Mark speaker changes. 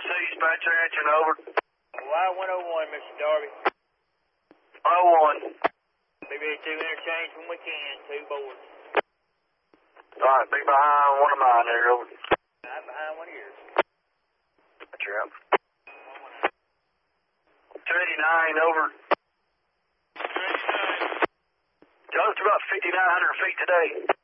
Speaker 1: Dispatcher answering over.
Speaker 2: Y101, Mr. Darby.
Speaker 1: 01.
Speaker 2: BB2 interchange when we can, 2 boards.
Speaker 1: Alright, be behind one of mine there, over.
Speaker 2: I'm behind one of yours.
Speaker 1: That's your up. 289, over. 289. Just about 5,900 feet today.